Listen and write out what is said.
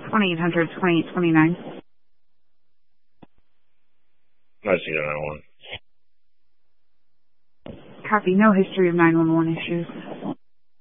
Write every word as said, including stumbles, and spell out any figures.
twenty-eight hundred, twenty-eight twenty-nine. nine zero nine one. Copy. No history of nine one one issues.